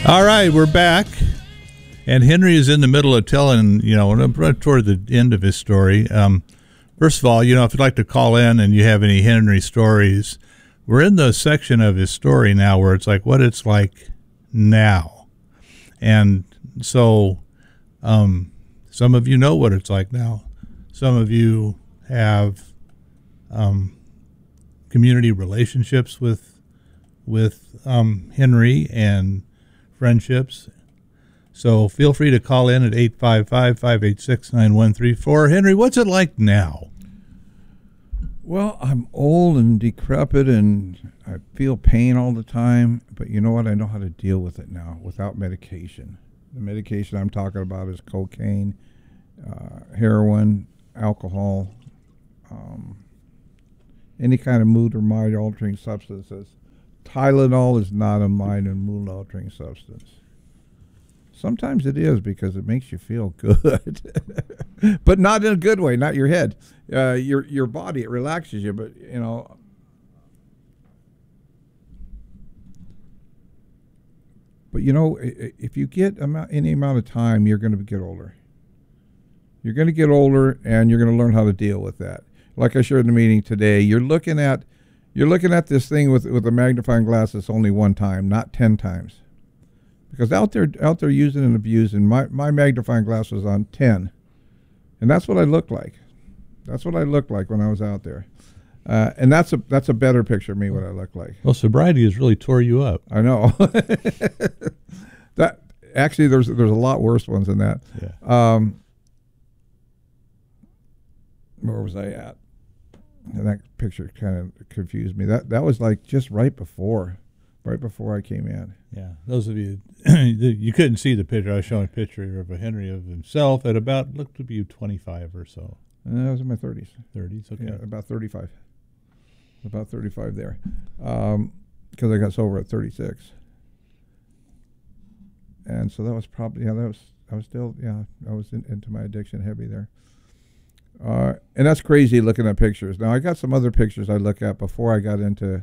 All right, we're back. And Henry is in the middle of telling, right toward the end of his story. First of all, if you'd like to call in and you have any Henry stories, we're in the section of his story now where it's like what it's like now. And so some of you know what it's like now. Some of you have community relationships with Henry and friendships. So feel free to call in at 855-586-9134. Henry, what's it like now? Well, I'm old and decrepit and I feel pain all the time, but you know what? I know how to deal with it now without medication. The medication I'm talking about is cocaine, heroin, alcohol, any kind of mood or mind-altering substances. Tylenol is not a mind and mood-altering substance. Sometimes it is because it makes you feel good, but not in a good way. Not your head, your body. It relaxes you, but if you get any amount of time, you're going to get older. You're going to get older, and you're going to learn how to deal with that. Like I shared in the meeting today, you're looking at this thing with a magnifying glass that's only one time, not 10 times. Because out there using and abusing, my magnifying glass was on 10. And that's what I looked like. That's what I looked like when I was out there. And that's a better picture of me, what I look like. Well, sobriety has really tore you up. I know. That actually, there's a lot worse ones than that. Yeah. Where was I at? And that picture kind of confused me. That was like just right before I came in. Yeah, those of you, you couldn't see the picture. I was showing a picture of a Henry of himself at about, looked to be 25 or so. I was in my 30s. 30s, okay. Yeah, about 35. About 35 there. Because I got sober at 36. And so that was probably, I was into my addiction heavy there. And that's crazy looking at pictures. Now, I got some other pictures I look at before I got into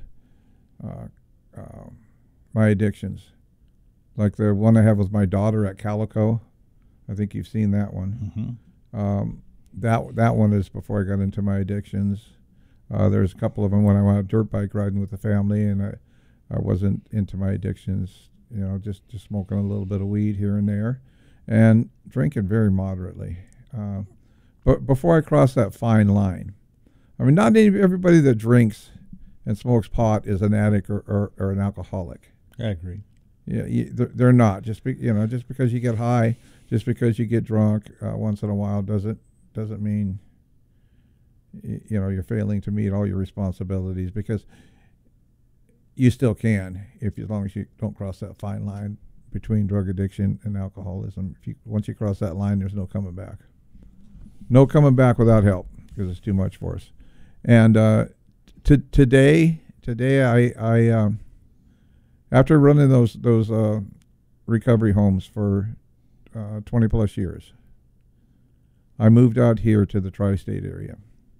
my addictions. Like the one I have with my daughter at Calico. I think you've seen that one. Mm-hmm. That one is before I got into my addictions. There's a couple of them when I went dirt bike riding with the family, and I wasn't into my addictions. Just smoking a little bit of weed here and there, and drinking very moderately. But before I crossed that fine line, I mean, not everybody that drinks and smokes pot is an addict or an alcoholic. I agree. Yeah, they're not. Just because you get high, just because you get drunk once in a while doesn't mean you're failing to meet all your responsibilities, because you still can as long as you don't cross that fine line between drug addiction and alcoholism. Once you cross that line, there's no coming back. No coming back without help, because it's too much for us. And today I after running those recovery homes for 20 plus years, I moved out here to the tri-state area,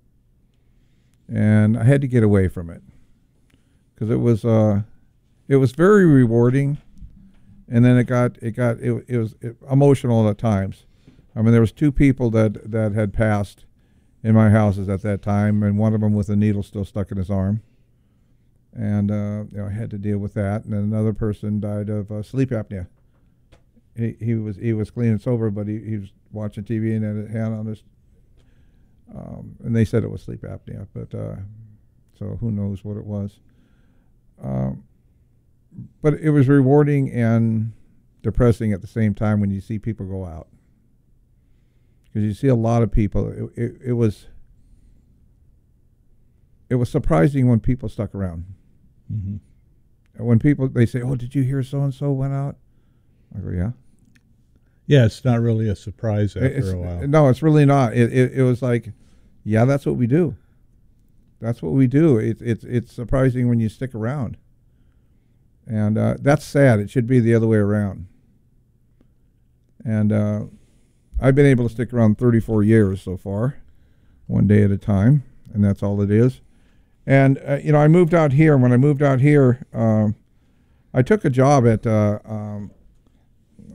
and I had to get away from it because it was very rewarding, and then it was emotional at times. I mean, there was two people that had passed in my houses at that time, and one of them with a needle still stuck in his arm, and I had to deal with that. And then another person died of sleep apnea. He was clean and sober, but he was watching TV and had a hand on his, and they said it was sleep apnea, but so who knows what it was. But it was rewarding and depressing at the same time when you see people go out. Because you see a lot of people. It was surprising when people stuck around. Mm-hmm. And when they say, "Oh, did you hear so and so went out?" I go, "Yeah." Yeah, it's not really a surprise after a while. No, it's really not. It was like, yeah, that's what we do. That's what we do. It's surprising when you stick around, and that's sad. It should be the other way around. And I've been able to stick around 34 years so far, one day at a time, and that's all it is. And, I moved out here. When I moved out here, I took a job at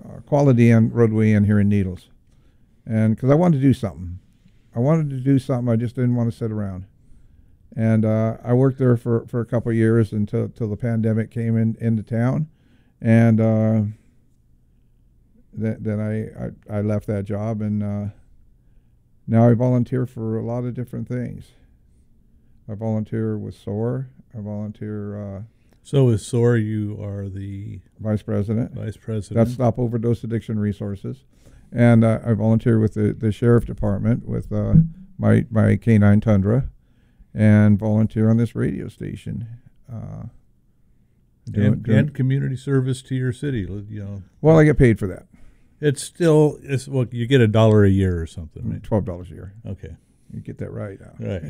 Quality Inn, Roadway Inn here in Needles, and because I wanted to do something. I just didn't want to sit around. And I worked there for a couple of years until the pandemic came into town, and then I left that job, and now I volunteer for a lot of different things. I volunteer with SOAR. I volunteer. So with SOAR, you are the vice president. Vice president. That's Stop Overdose Addiction Resources, and I volunteer with the sheriff department with my K9 Tundra, and volunteer on this radio station. And community service to your city. You know. Well, I get paid for that. It's well, you get $1 a year or something, right? $12 a year. Okay. You get that right.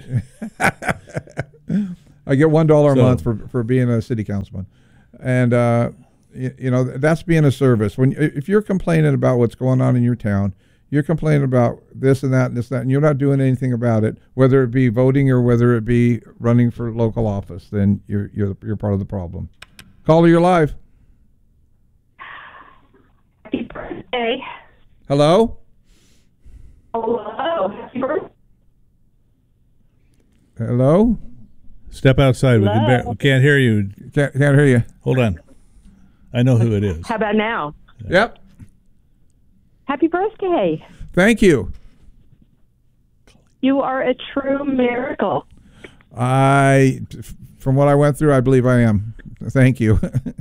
Right. I get $1 a month for being a city councilman, and you know, that's being a service. If you're complaining about what's going on in your town, you're complaining about this and that and this and that, and you're not doing anything about it, whether it be voting or whether it be running for local office, then you're part of the problem. Caller, you're live. Happy birthday. Hello. Hello. Happy birthday. Hello. Step outside. Hello? We can't hear you. Can't hear you. Hold on. I know who it is. How about now? Yep. Happy birthday. Thank you. You are a true miracle. From what I went through, I believe I am. Thank you.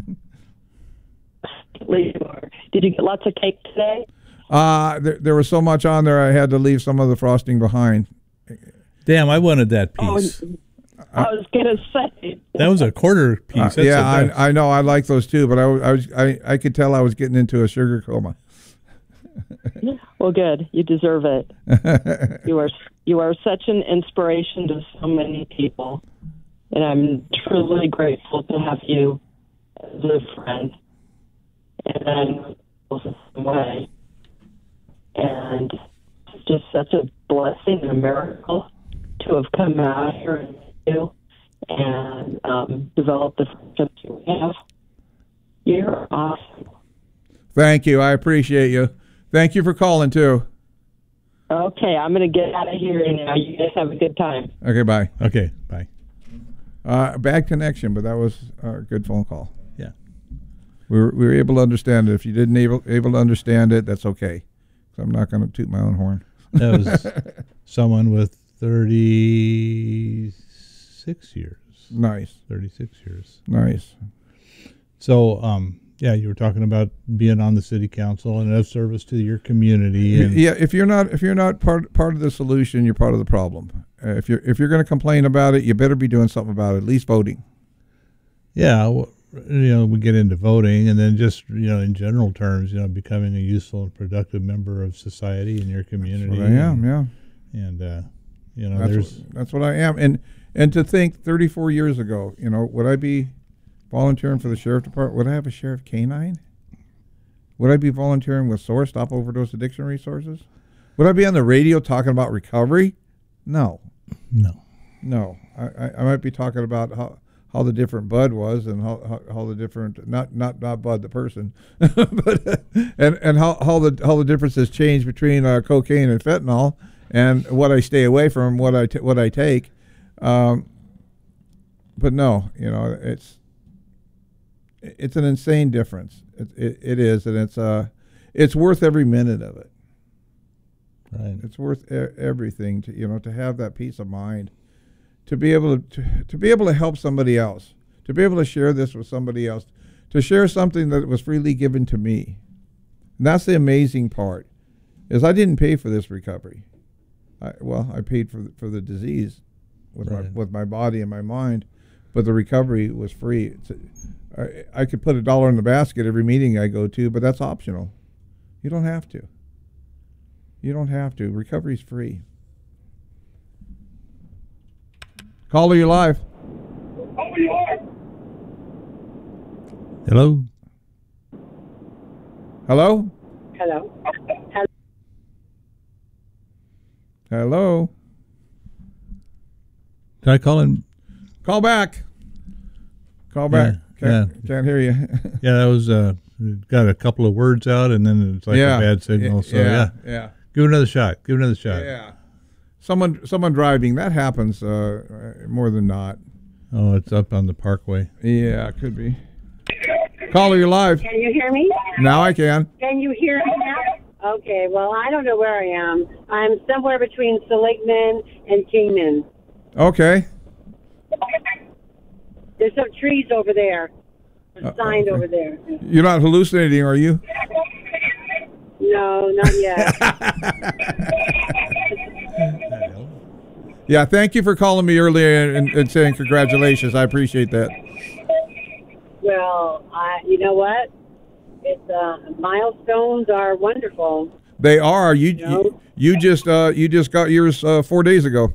Did you get lots of cake today? There was so much on there, I had to leave some of the frosting behind. Damn, I wanted that piece. I was gonna say that was a quarter piece. Yeah, I know. I like those too, but I could tell I was getting into a sugar coma. Well, good. You deserve it. You are such an inspiration to so many people, and I'm truly grateful to have you as a friend. And I'm the same way. And it's just such a blessing and a miracle to have come out here and meet you and develop the friendships you have. You're awesome. Thank you. I appreciate you. Thank you for calling, too. Okay, I'm going to get out of here now. You guys have a good time. Okay, bye. Okay, bye. Bad connection, but that was a good phone call. Yeah. We were able to understand it. If you didn't able to understand it, that's okay. So I'm not going to toot my own horn. That was someone with 36 years. Nice. 36 years. Nice. So, yeah, you were talking about being on the city council and of service to your community. And yeah, if you're not part of the solution, you're part of the problem. If you're going to complain about it, you better be doing something about it. At least voting. Yeah, well, we get into voting, and then just in general terms, becoming a useful and productive member of society in your community. That's what I am. Yeah. And that's what I am. And to think 34 years ago, would I be volunteering for the sheriff department? Would I have a sheriff K9? Would I be volunteering with SOAR, Stop Overdose Addiction Resources? Would I be on the radio talking about recovery? No. I might be talking about how the different bud was, and how the different not Bud the person, but and how the difference has changed between cocaine and fentanyl, and what I stay away from, what I take. But no, it's an insane difference. It is, and it's worth every minute of it. Right. It's worth everything to have that peace of mind, to be able to help somebody else, to be able to share this with somebody else, to share something that was freely given to me. And that's the amazing part, is I didn't pay for this recovery. I paid for the disease with my body and my mind, but the recovery was free. I could put $1 in the basket every meeting I go to, but that's optional. You don't have to. Recovery's free. Caller, you live. Hello. Hello. Hello. Hello. Can I call in? Call back. Call back. Can't hear you. Yeah, that was got a couple of words out, and then it's like a bad signal. So yeah. Give it another shot. Yeah. Someone driving, that happens more than not. Oh, it's up on the Parkway. Yeah, it could be. Caller, you're live. Can you hear me? Now I can. Can you hear me now? Okay, well, I don't know where I am. I'm somewhere between Seligman and Kingman. Okay. There's some trees over there. A sign over there. You're not hallucinating, are you? No, not yet. Yeah, thank you for calling me earlier and saying congratulations. I appreciate that. Well, you know what? It's milestones are wonderful. They are. You just got yours 4 days ago.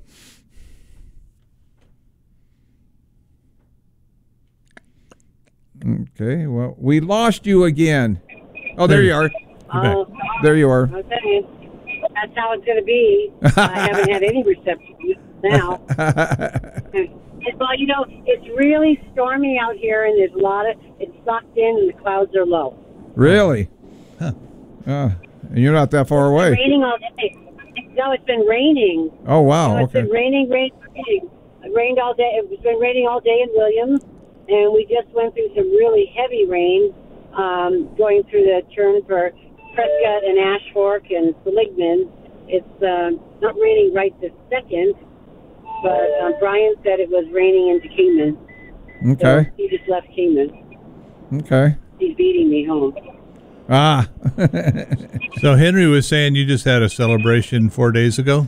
Okay. Well, we lost you again. Oh, there you are. There you are. Okay. That's how it's going to be. I haven't had any reception now. Well, you know, it's really stormy out here, and there's a lot of it's sucked in, and the clouds are low. Really? Huh. And you're not that far away. It's been raining all day. No, it's been raining. Oh wow! It's been raining. It rained all day. It's been raining all day in Williams, and we just went through some really heavy rain, going through the turn for Prescott and Ash Fork and Seligman. It's not raining right this second, but Brian said it was raining into Kingman. Okay. So he just left Kingman. Okay. He's beating me home. Ah. So Henry was saying you just had a celebration 4 days ago?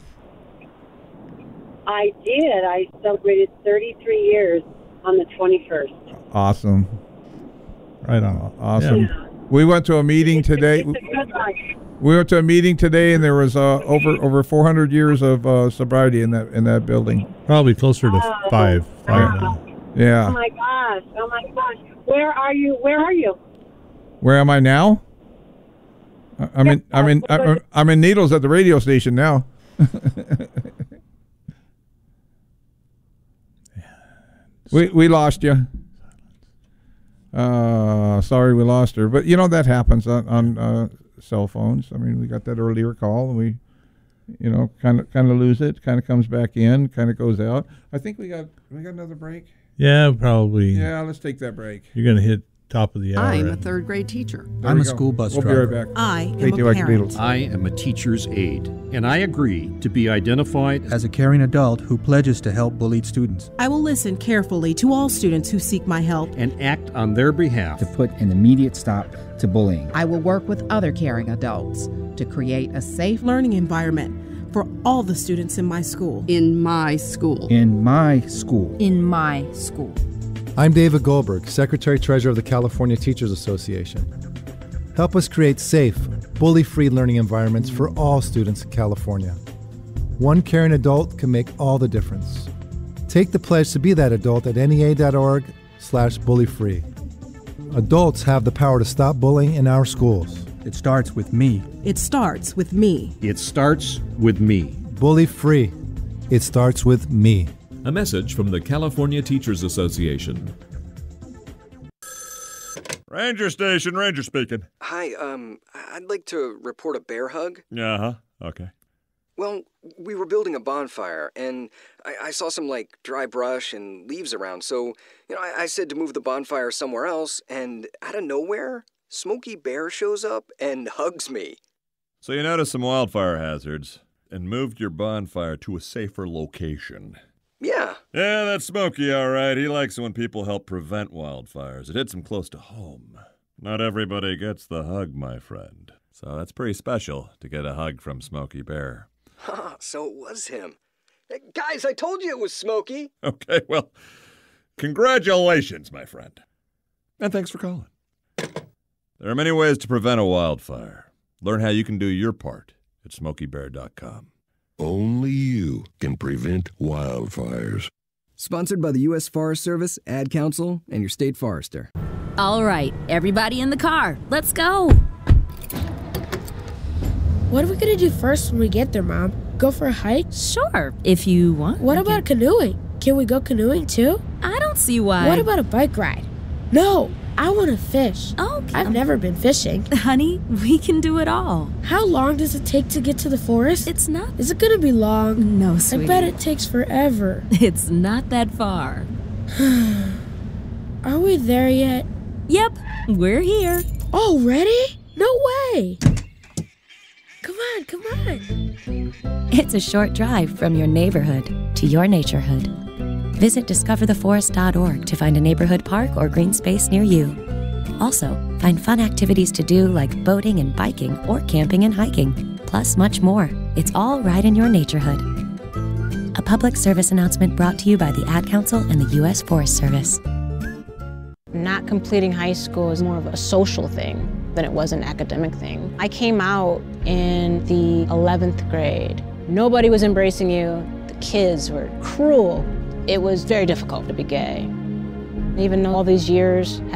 I did. I celebrated 33 years on the 21st. Awesome. Right on. Awesome. Yeah. We went to a meeting today. It's a good life. We went to a meeting today, and there was over 400 years of sobriety in that building. Probably closer to five now. Yeah. Oh my gosh. Where are you? Where am I now? I'm in Needles at the radio station now. We lost you. Sorry, we lost her. But you know that happens on cell phones. I mean, we got that earlier call, and we, kind of lose it. Kind of comes back in, kind of goes out. I think we got another break. Yeah, probably. Yeah, let's take that break. You're going to hit top of the hour. I'm a third grade teacher. I'm a school bus driver. We'll be right back. I am a parent. I am a teacher's aide, and I agree to be identified as a caring adult who pledges to help bullied students. I will listen carefully to all students who seek my help and act on their behalf to put an immediate stop to bullying. I will work with other caring adults to create a safe learning environment for all the students in my school. In my school. In my school. In my school. I'm David Goldberg, Secretary-Treasurer of the California Teachers Association. Help us create safe, bully-free learning environments for all students in California. One caring adult can make all the difference. Take the pledge to be that adult at NEA.org/bullyfree. Adults have the power to stop bullying in our schools. It starts with me. It starts with me. It starts with me. Bully-free. It starts with me. A message from the California Teachers Association. Ranger Station, Ranger speaking. Hi, I'd like to report a bear hug. Uh-huh, okay. Well, we were building a bonfire, and I saw some, dry brush and leaves around, so, I said to move the bonfire somewhere else, and out of nowhere, Smokey Bear shows up and hugs me. So you noticed some wildfire hazards and moved your bonfire to a safer location. Yeah. Yeah, that's Smokey, all right. He likes it when people help prevent wildfires. It hits him close to home. Not everybody gets the hug, my friend. So that's pretty special to get a hug from Smokey Bear. So it was him. Hey, guys, I told you it was Smokey. Okay, well, congratulations, my friend. And thanks for calling. There are many ways to prevent a wildfire. Learn how you can do your part at SmokeyBear.com. Only you can prevent wildfires. Sponsored by the U.S. Forest Service, Ad Council, and your state forester. All right, everybody in the car. Let's go. What are we going to do first when we get there, Mom? Go for a hike? Sure, if you want. What about canoeing? Can we go canoeing too? I don't see why. What about a bike ride? No, I want to fish. Oh, I've never been fishing. Honey, we can do it all. How long does it take to get to the forest? It's not. Is it going to be long? No, sweetie. I bet it takes forever. It's not that far. Are we there yet? Yep, we're here. Already? No way. Come on, come on. It's a short drive from your neighborhood to your naturehood. Visit discovertheforest.org to find a neighborhood park or green space near you. Also, find fun activities to do like boating and biking or camping and hiking, plus much more. It's all right in your naturehood. A public service announcement brought to you by the Ad Council and the U.S. Forest Service. Not completing high school is more of a social thing than it was an academic thing. I came out in the 11th grade. Nobody was embracing you. The kids were cruel. It was very difficult to be gay. Even though all these years